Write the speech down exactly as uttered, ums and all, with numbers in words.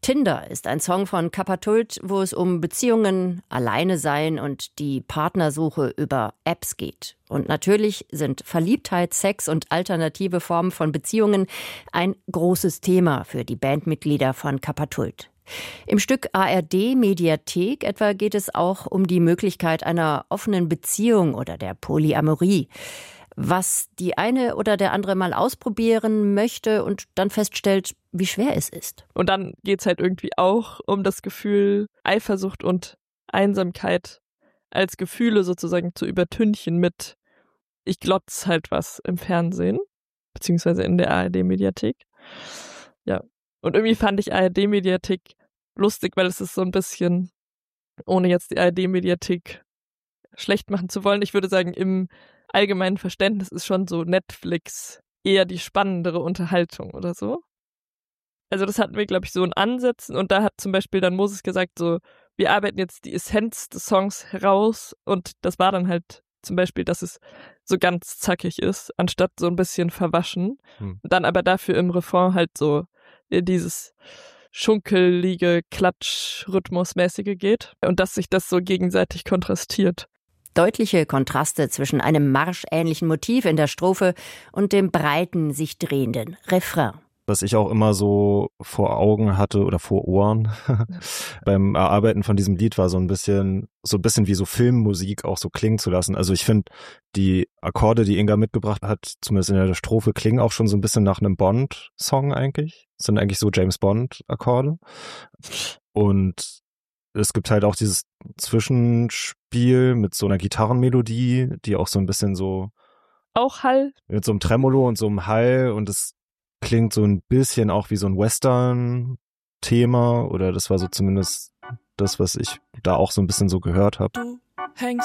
Tinder ist ein Song von Kappa-Kult, wo es um Beziehungen, Alleinesein und die Partnersuche über Apps geht. Und natürlich sind Verliebtheit, Sex und alternative Formen von Beziehungen ein großes Thema für die Bandmitglieder von Kappa-Kult. Im Stück A R D Mediathek etwa geht es auch um die Möglichkeit einer offenen Beziehung oder der Polyamorie. Was die eine oder der andere mal ausprobieren möchte und dann feststellt, wie schwer es ist. Und dann geht's halt irgendwie auch um das Gefühl, Eifersucht und Einsamkeit als Gefühle sozusagen zu übertünchen mit ich glotz halt was im Fernsehen, beziehungsweise in der A R D-Mediathek. Ja, und irgendwie fand ich A R D-Mediathek lustig, weil es ist so ein bisschen, ohne jetzt die A R D-Mediathek schlecht machen zu wollen, ich würde sagen, im allgemeinen Verständnis ist schon so Netflix eher die spannendere Unterhaltung oder so. Also das hatten wir, glaube ich, so in Ansätzen und da hat zum Beispiel dann Moses gesagt, so, wir arbeiten jetzt die Essenz des Songs heraus und das war dann halt zum Beispiel, dass es so ganz zackig ist, anstatt so ein bisschen verwaschen. Hm. Dann aber dafür im Refrain halt so dieses schunkelige, Klatsch-Rhythmusmäßige geht und dass sich das so gegenseitig kontrastiert. Deutliche Kontraste zwischen einem marschähnlichen Motiv in der Strophe und dem breiten, sich drehenden Refrain. Was ich auch immer so vor Augen hatte oder vor Ohren beim Erarbeiten von diesem Lied war so ein bisschen, so ein bisschen wie so Filmmusik auch so klingen zu lassen. Also ich finde, die Akkorde, die Inga mitgebracht hat, zumindest in der Strophe, klingen auch schon so ein bisschen nach einem Bond-Song eigentlich. Das sind eigentlich so James-Bond-Akkorde. Und es gibt halt auch dieses Zwischenspiel mit so einer Gitarrenmelodie, die auch so ein bisschen so auch Hall. Mit so einem Tremolo und so einem Hall und es klingt so ein bisschen auch wie so ein Western-Thema oder das war so zumindest das, was ich da auch so ein bisschen so gehört habe.